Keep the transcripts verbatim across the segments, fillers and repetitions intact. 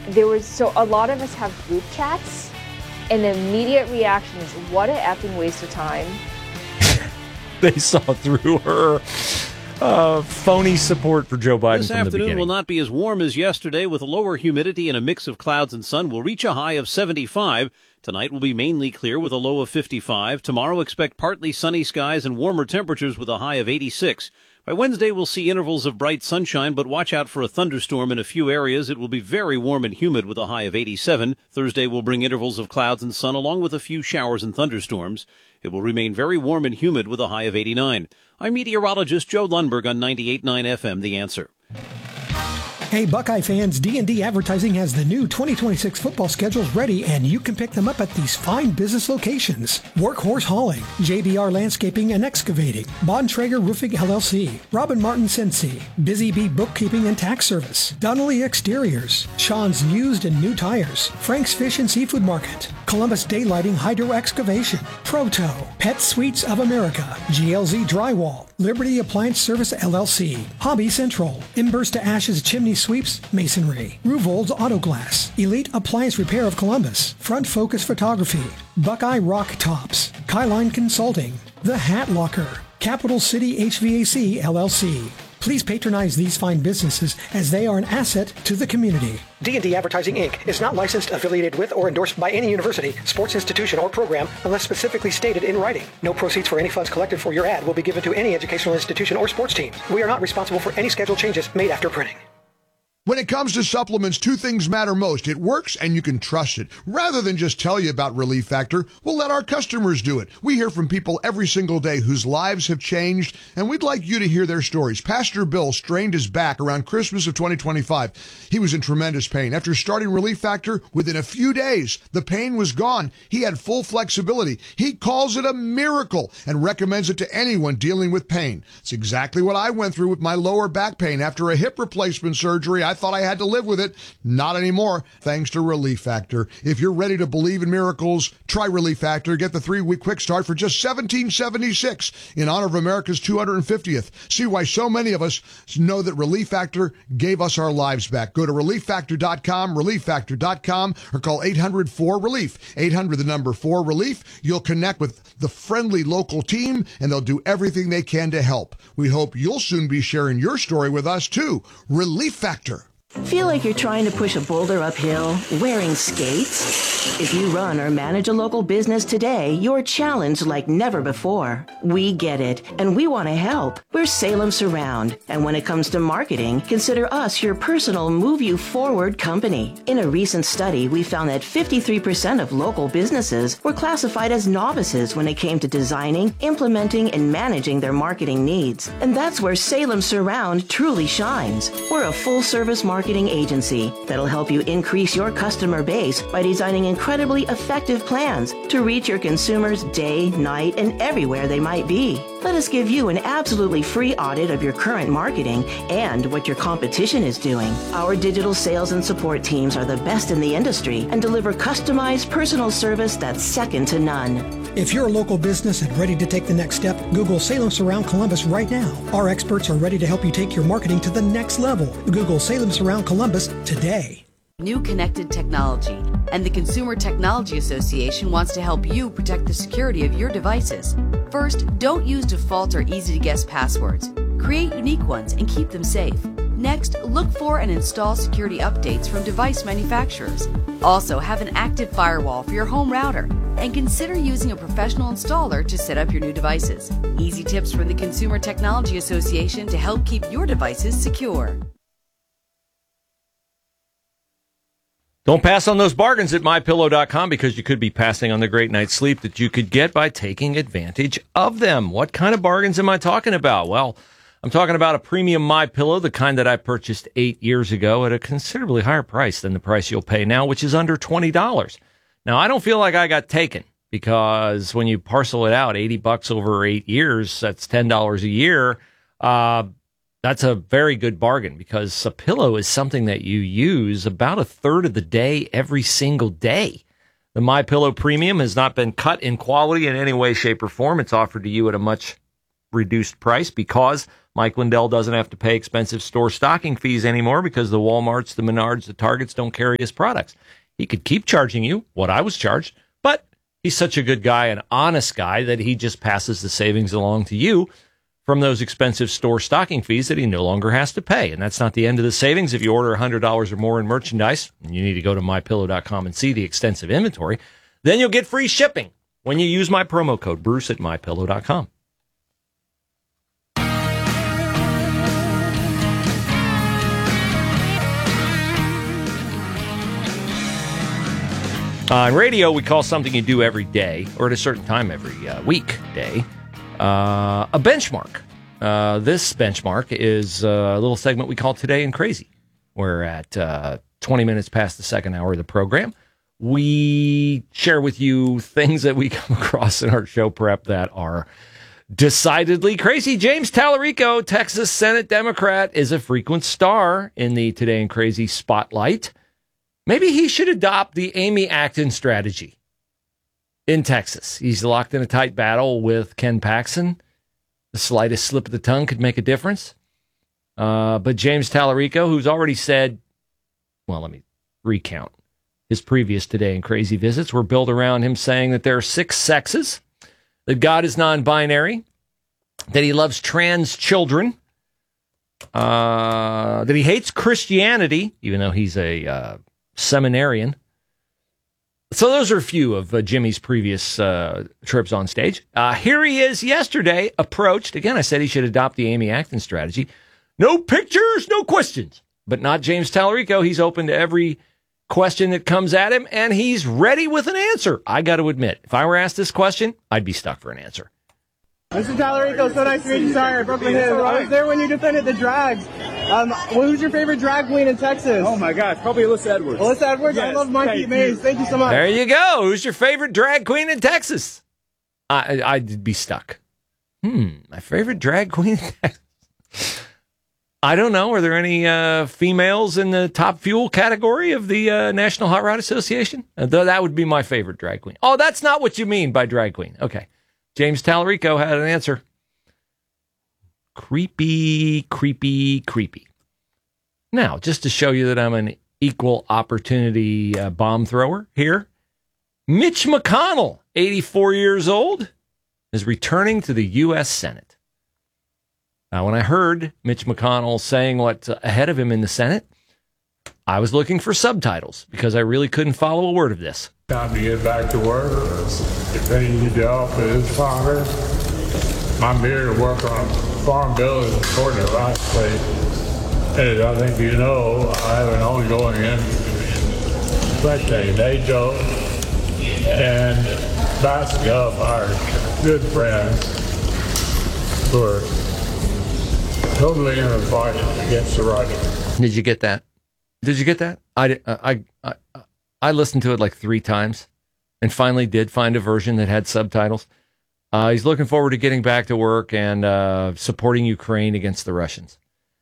there was, so a lot of us have group chats, and the immediate reaction is, what an effing waste of time. They saw through her uh, phony support for Joe Biden. This from afternoon the will not be as warm as yesterday, with lower humidity and a mix of clouds and sun. We'll reach a high of seventy-five. Tonight will be mainly clear with a low of fifty-five. Tomorrow expect partly sunny skies and warmer temperatures with a high of eighty-six. By Wednesday, we'll see intervals of bright sunshine, but watch out for a thunderstorm in a few areas. It will be very warm and humid with a high of eighty-seven. Thursday will bring intervals of clouds and sun along with a few showers and thunderstorms. It will remain very warm and humid with a high of eighty-nine. I'm meteorologist Joe Lundberg on ninety-eight point nine F M, The Answer. Hey, Buckeye fans, D and D Advertising has the new twenty twenty-six football schedules ready, and you can pick them up at these fine business locations. Workhorse Hauling, J B R Landscaping and Excavating, Bontrager Roofing L L C, Robin Martin Cincy, Busy Bee Bookkeeping and Tax Service, Donnelly Exteriors, Sean's Used and New Tires, Frank's Fish and Seafood Market, Columbus Daylighting Hydro Excavation, Proto, Pet Suites of America, G L Z Drywall, Liberty Appliance Service L L C, Hobby Central, Embers to Ashes Chimney Sweeps, Masonry, Ruvold's Auto Glass, Elite Appliance Repair of Columbus, Front Focus Photography, Buckeye Rock Tops, Kyline Consulting, The Hat Locker, Capital City H V A C L L C. Please patronize these fine businesses as they are an asset to the community. D and D Advertising, Incorporated is not licensed, affiliated with, or endorsed by any university, sports institution, or program unless specifically stated in writing. No proceeds for any funds collected for your ad will be given to any educational institution or sports team. We are not responsible for any schedule changes made after printing. When it comes to supplements, two things matter most. It works and you can trust it. Rather than just tell you about Relief Factor, we'll let our customers do it. We hear from people every single day whose lives have changed, and we'd like you to hear their stories. Pastor Bill strained his back around Christmas of twenty twenty-five. He was in tremendous pain. After starting Relief Factor, within a few days, the pain was gone. He had full flexibility. He calls it a miracle and recommends it to anyone dealing with pain. It's exactly what I went through with my lower back pain after a hip replacement surgery. I thought I had to live with it. Not anymore, thanks to Relief Factor. If you're ready to believe in miracles, try Relief Factor. Get the three-week quick start for just seventeen seventy-six in honor of America's two hundred fiftieth. See why so many of us know that Relief Factor gave us our lives back. Go to relief factor dot com, relief factor dot com, or call eight hundred four relief. eight hundred, the number four relief. You'll connect with the friendly local team, and they'll do everything they can to help. We hope you'll soon be sharing your story with us, too. Relief Factor. Feel like you're trying to push a boulder uphill wearing skates? If you run or manage a local business today, you're challenged like never before. We get it, and we want to help. We're Salem Surround, and when it comes to marketing, consider us your personal move you forward company. In a recent study, we found that fifty-three percent of local businesses were classified as novices when it came to designing, implementing, and managing their marketing needs. And that's where Salem Surround truly shines. We're a full-service marketing agency that'll help you increase your customer base by designing incredibly effective plans to reach your consumers day, night, and everywhere they might be. Let us give you an absolutely free audit of your current marketing and what your competition is doing. Our digital sales and support teams are the best in the industry and deliver customized personal service that's second to none. If you're a local business and ready to take the next step, Google Salem Surround Columbus right now. Our experts are ready to help you take your marketing to the next level. Google Salem Surround Columbus today. New connected technology, and the Consumer Technology Association wants to help you protect the security of your devices. First, don't use default or easy-to-guess passwords. Create unique ones and keep them safe. Next, look for and install security updates from device manufacturers. Also, have an active firewall for your home router, and consider using a professional installer to set up your new devices. Easy tips from the Consumer Technology Association to help keep your devices secure. Don't pass on those bargains at my pillow dot com, because you could be passing on the great night's sleep that you could get by taking advantage of them. What kind of bargains am I talking about? Well, I'm talking about a premium MyPillow, the kind that I purchased eight years ago at a considerably higher price than the price you'll pay now, which is under twenty dollars. Now, I don't feel like I got taken, because when you parcel it out, eighty bucks over eight years, that's ten dollars a year. Uh, That's a very good bargain, because a pillow is something that you use about a third of the day every single day. The MyPillow Premium has not been cut in quality in any way, shape, or form. It's offered to you at a much reduced price because Mike Lindell doesn't have to pay expensive store stocking fees anymore because the Walmarts, the Menards, the Targets don't carry his products. He could keep charging you what I was charged, but he's such a good guy, an honest guy, that he just passes the savings along to you from those expensive store stocking fees that he no longer has to pay. And that's not the end of the savings. If you order one hundred dollars or more in merchandise, and you need to go to my pillow dot com and see the extensive inventory, then you'll get free shipping when you use my promo code Bruce at my pillow dot com. On radio, we call something you do every day, or at a certain time every uh, week day, uh, a benchmark. Uh, this benchmark is uh, a little segment we call Today in Crazy. We're at uh, twenty minutes past the second hour of the program. We share with you things that we come across in our show prep that are decidedly crazy. James Tallarico, Texas Senate Democrat, is a frequent star in the Today in Crazy spotlight. Maybe he should adopt the Amy Acton strategy in Texas. He's locked in a tight battle with Ken Paxton. The slightest slip of the tongue could make a difference. Uh, but James Tallarico, who's already said, well, let me recount. His previous Today in Crazy visits were built around him saying that there are six sexes, that God is non-binary, that he loves trans children, uh, that he hates Christianity, even though he's a uh, seminarian. So those are a few of uh, Jimmy's previous uh, trips on stage. Uh, here he is yesterday, approached. Again, I said he should adopt the Amy Acton strategy. No pictures, no questions. But not James Tallarico. He's open to every question that comes at him, and he's ready with an answer. I got to admit, if I were asked this question, I'd be stuck for an answer. Mister Tallarico, so nice to meet you. Sorry, I broke my head. I was there when you defended the drags. Um, who's your favorite drag queen in Texas? Oh my gosh, probably Alyssa Edwards. Alyssa Edwards? Yes, I love Monkey thank Maze. you. Thank you so much. There you go. Who's your favorite drag queen in Texas? I, I'd be stuck. Hmm, my favorite drag queen in Texas. I don't know. Are there any uh, females in the top fuel category of the uh, National Hot Rod Association? Uh, th- that would be my favorite drag queen. Oh, that's not what you mean by drag queen. Okay. James Tallarico had an answer. Creepy, creepy, creepy. Now, just to show you that I'm an equal opportunity uh, bomb thrower here, Mitch McConnell, eighty-four years old, is returning to the U S Senate. Now, when I heard Mitch McConnell saying what's ahead of him in the Senate, I was looking for subtitles because I really couldn't follow a word of this. Time to get back to work. Continue to help his father. I'm here to work on farm bill is important to our state. As I think you know, I have an ongoing interest in especially NATO and Basca, our good friends, who are totally in a fight against the Russians. Did you get that? Did you get that? I, I, I, I listened to it like three times and finally did find a version that had subtitles. Uh, he's looking forward to getting back to work and uh, supporting Ukraine against the Russians.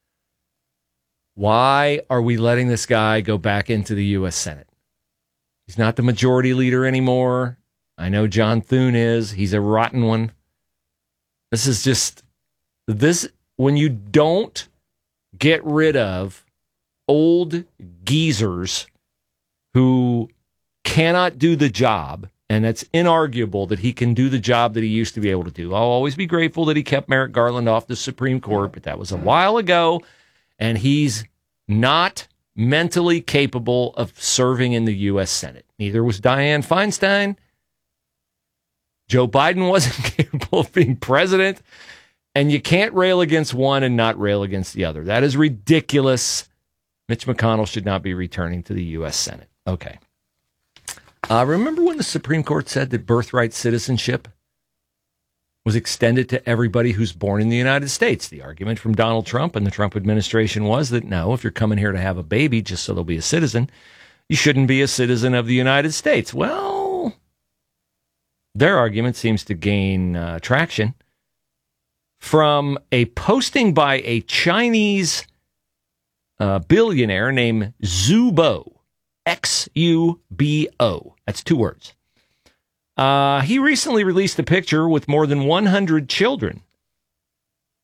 Why are we letting this guy go back into the U S Senate? He's not the majority leader anymore. I know John Thune is. He's a rotten one. This is just, this, when you don't get rid of old geezers who cannot do the job, and it's inarguable that he can do the job that he used to be able to do. I'll always be grateful that he kept Merrick Garland off the Supreme Court, but that was a while ago, and he's not mentally capable of serving in the U S Senate. Neither was Dianne Feinstein. Joe Biden wasn't capable of being president, and you can't rail against one and not rail against the other. That is ridiculous. Mitch McConnell should not be returning to the U S Senate. Okay. Uh, remember when the Supreme Court said that birthright citizenship was extended to everybody who's born in the United States? The argument from Donald Trump and the Trump administration was that no, if you're coming here to have a baby just so they'll be a citizen, you shouldn't be a citizen of the United States. Well, their argument seems to gain uh, traction from a posting by a Chinese uh, billionaire named Xu Bo. X U B O. That's two words. Uh, he recently released a picture with more than one hundred children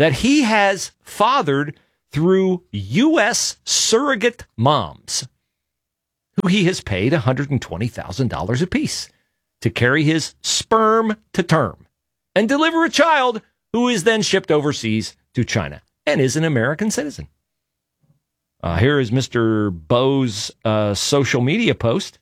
that he has fathered through U S surrogate moms, who he has paid one hundred twenty thousand dollars apiece to carry his sperm to term and deliver a child who is then shipped overseas to China and is an American citizen. Uh, here is Mister Bo's uh, social media post.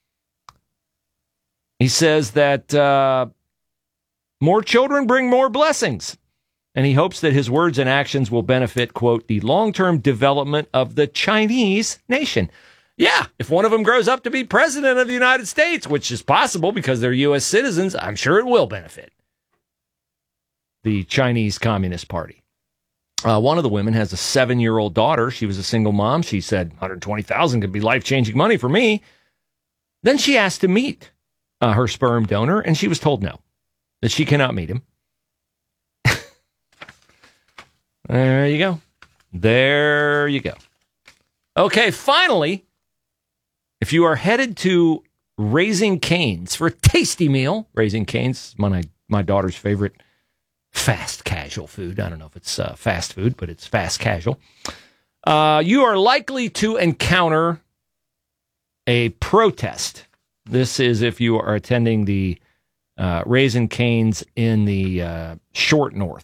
He says that uh, more children bring more blessings, and he hopes that his words and actions will benefit, quote, the long-term development of the Chinese nation. Yeah, if one of them grows up to be president of the United States, which is possible because they're U S citizens, I'm sure it will benefit the Chinese Communist Party. Uh, one of the women has a seven-year-old daughter. She was a single mom. She said one hundred twenty thousand dollars could be life-changing money for me. Then she asked to meet uh, her sperm donor, and she was told no, that she cannot meet him. There you go. There you go. Okay, finally, if you are headed to Raising Cane's for a tasty meal, Raising Cane's, my, my daughter's favorite fast casual food. I don't know if it's uh, fast food, but it's fast casual. Uh, you are likely to encounter a protest. This is if you are attending the uh, Raising Cane's in the uh, short north.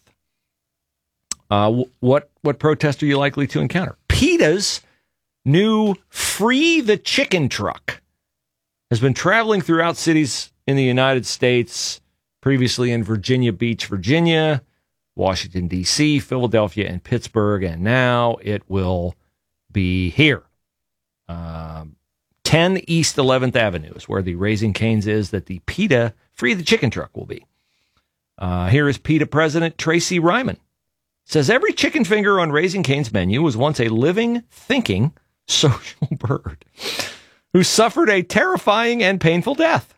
Uh, what what protest are you likely to encounter? PETA's new Free the Chicken truck has been traveling throughout cities in the United States, previously in Virginia Beach, Virginia, Washington, D C, Philadelphia, and Pittsburgh, and now it will be here. Uh, ten East eleventh Avenue is where the Raising Cane's is that the PETA Free the Chicken truck will be. Uh, here is PETA President Tracy Ryman. Says every chicken finger on Raising Cane's menu was once a living, thinking, social bird who suffered a terrifying and painful death.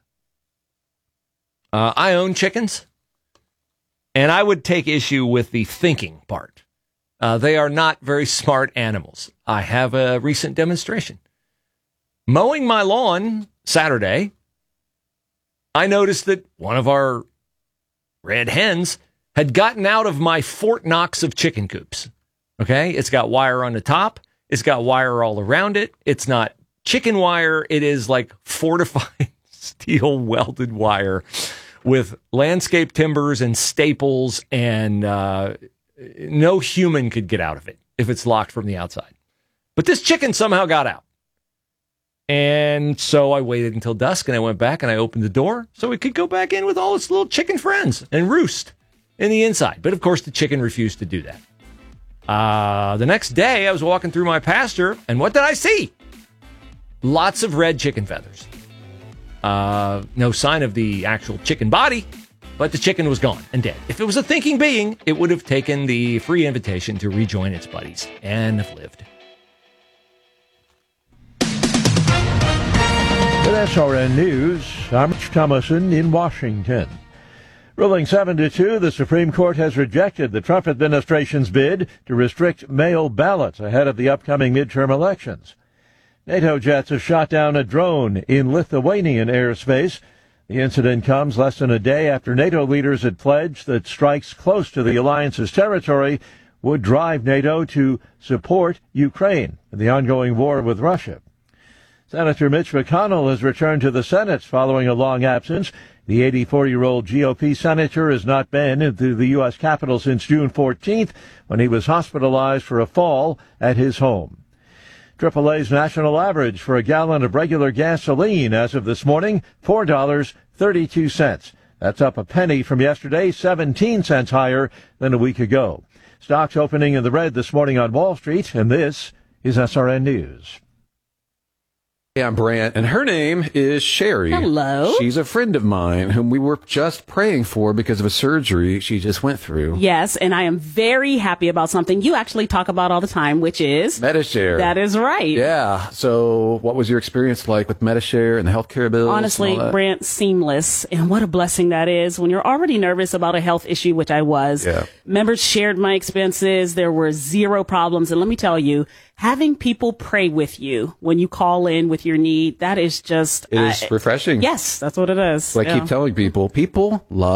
Uh, I own chickens, and I would take issue with the thinking part. Uh, they are not very smart animals. I have a recent demonstration. Mowing my lawn Saturday, I noticed that one of our red hens had gotten out of my Fort Knox of chicken coops. Okay? It's got wire on the top. It's got wire all around it. It's not chicken wire. It is like fortified steel welded wire with landscape timbers and staples, and uh, no human could get out of it if it's locked from the outside. But this chicken somehow got out. And so I waited until dusk, and I went back and I opened the door so it could go back in with all its little chicken friends and roost in the inside. But of course, the chicken refused to do that. Uh, the next day, I was walking through my pasture, and what did I see? Lots of red chicken feathers. Uh, no sign of the actual chicken body, but the chicken was gone and dead. If it was a thinking being, it would have taken the free invitation to rejoin its buddies and have lived. With S R N News, I'm Rich Thomason in Washington. Ruling seven to two, the Supreme Court has rejected the Trump administration's bid to restrict mail ballots ahead of the upcoming midterm elections. NATO jets have shot down a drone in Lithuanian airspace. The incident comes less than a day after NATO leaders had pledged that strikes close to the alliance's territory would drive NATO to support Ukraine in the ongoing war with Russia. Senator Mitch McConnell has returned to the Senate following a long absence. The eighty-four-year-old G O P senator has not been into the U S Capitol since June fourteenth, when he was hospitalized for a fall at his home. triple A's national average for a gallon of regular gasoline as of this morning, four dollars and thirty-two cents. That's up a penny from yesterday, seventeen cents higher than a week ago. Stocks opening in the red this morning on Wall Street, and this is S R N News. Hey, I'm Brant, and her name is Sherry. Hello. She's a friend of mine whom we were just praying for because of a surgery she just went through. Yes, and I am very happy about something you actually talk about all the time, which is Medi-Share. That is right. Yeah. So what was your experience like with Medi-Share and the healthcare bills? Honestly, Brant, seamless. And what a blessing that is when you're already nervous about a health issue, which I was. Yeah. Members shared my expenses. There were zero problems. And let me tell you, having people pray with you when you call in with your need, that is just... It is uh, refreshing. Yes, that's what it is. So I yeah. keep telling people, people love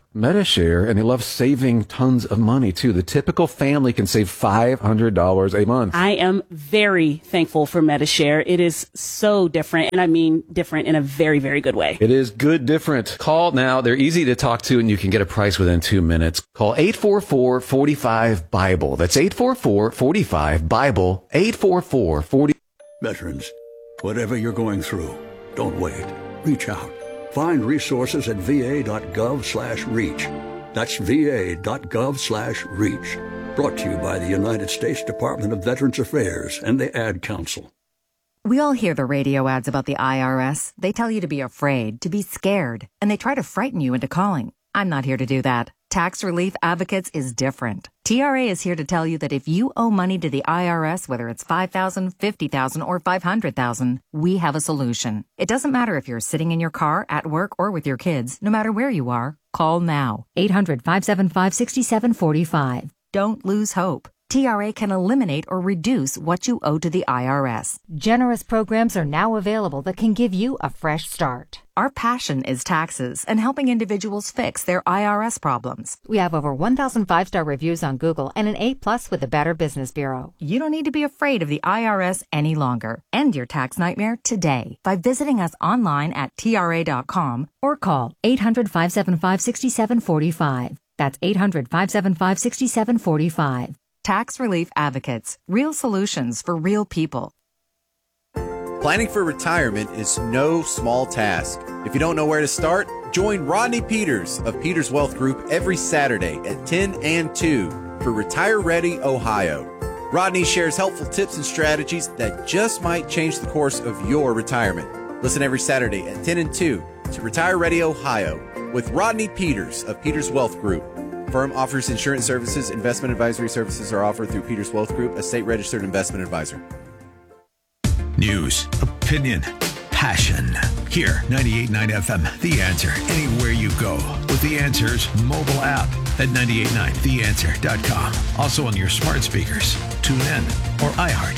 MediShare, and they love saving tons of money, too. The typical family can save five hundred dollars a month. I am very thankful for MediShare. It is so different, and I mean different in a very, very good way. It is good different. Call now. They're easy to talk to, and you can get a price within two minutes. Call eight four four, four five, BIBLE. That's eight four four, four five, BIBLE, eight four four, four five. Veterans, whatever you're going through, don't wait. Reach out. Find resources at va.gov slash reach. That's va.gov slash reach. Brought to you by the United States Department of Veterans Affairs and the Ad Council. We all hear the radio ads about the I R S. They tell you to be afraid, to be scared, and they try to frighten you into calling. I'm not here to do that. Tax Relief Advocates is different. T R A is here to tell you that if you owe money to the I R S, whether it's five thousand dollars, fifty thousand dollars, or five hundred thousand dollars, we have a solution. It doesn't matter if you're sitting in your car, at work, or with your kids. No matter where you are, call now. eight hundred, five seven five, six seven four five. Don't lose hope. T R A can eliminate or reduce what you owe to the I R S. Generous programs are now available that can give you a fresh start. Our passion is taxes and helping individuals fix their I R S problems. We have over one thousand five-star reviews on Google and an A plus with the Better Business Bureau. You don't need to be afraid of the I R S any longer. End your tax nightmare today by visiting us online at T R A dot com or call eight hundred, five seven five, six seven four five. That's eight hundred, five seven five, six seven four five. Tax Relief Advocates. Real solutions for real people. Planning for retirement is no small task. If you don't know where to start, join Rodney Peters of Peters Wealth Group every Saturday at ten and two for Retire Ready Ohio. Rodney shares helpful tips and strategies that just might change the course of your retirement. Listen every Saturday at ten and two to Retire Ready Ohio with Rodney Peters of Peters Wealth Group. Firm offers insurance services. Investment advisory services are offered through Peters Wealth Group, a state-registered investment advisor. News, opinion, passion. Here, ninety-eight point nine F M, The Answer. Anywhere you go with The Answer's mobile app at nine eight nine the answer dot com. Also on your smart speakers. Tune in or iHeart.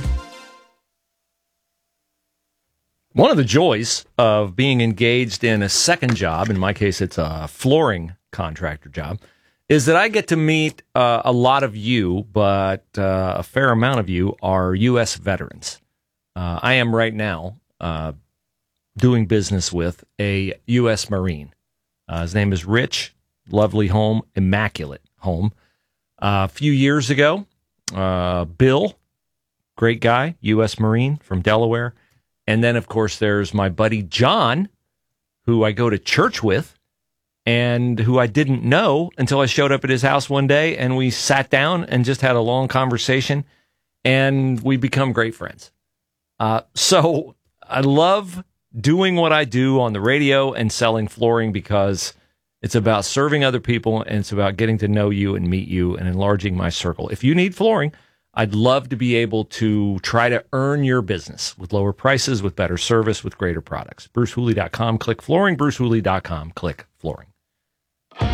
One of the joys of being engaged in a second job, in my case it's a flooring contractor job, is that I get to meet uh, a lot of you, but uh, a fair amount of you are U S veterans. Uh, I am right now uh, doing business with a U S Marine. Uh, his name is Rich. Lovely home, immaculate home. Uh, a few years ago, uh, Bill, great guy, U S Marine from Delaware. And then, of course, there's my buddy John, who I go to church with, and who I didn't know until I showed up at his house one day, and we sat down and just had a long conversation, and we become great friends. Uh, so I love doing what I do on the radio and selling flooring because it's about serving other people, and it's about getting to know you and meet you and enlarging my circle. If you need flooring, I'd love to be able to try to earn your business with lower prices, with better service, with greater products. Bruce Hooley dot com, click flooring. Bruce Hooley dot com, click flooring.